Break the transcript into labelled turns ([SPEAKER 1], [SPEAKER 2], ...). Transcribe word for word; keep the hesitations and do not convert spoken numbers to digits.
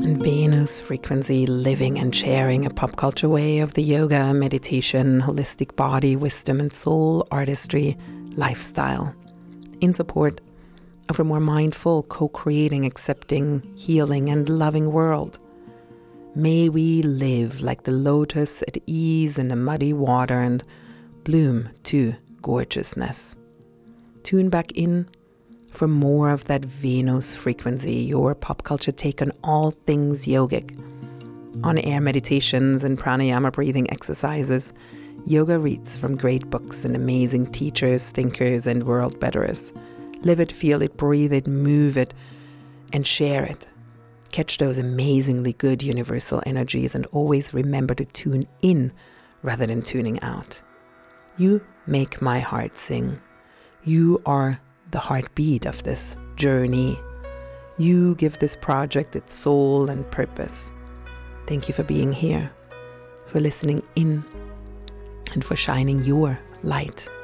[SPEAKER 1] Venus frequency, living and sharing a pop culture way of the yoga, meditation, holistic body, wisdom and soul, artistry, lifestyle, in support of a more mindful, co-creating, accepting, healing and loving world. May we live like the lotus at ease in the muddy water and bloom to gorgeousness. Tune back in for more of that Venus frequency, your pop culture take on all things yogic. On-air meditations and pranayama breathing exercises, yoga reads from great books and amazing teachers, thinkers and world betterers. Live it, feel it, breathe it, move it, and share it. Catch those amazingly good universal energies and always remember to tune in rather than tuning out. You make my heart sing. You are the heartbeat of this journey. You give this project its soul and purpose. Thank you for being here, for listening in, and for shining your light.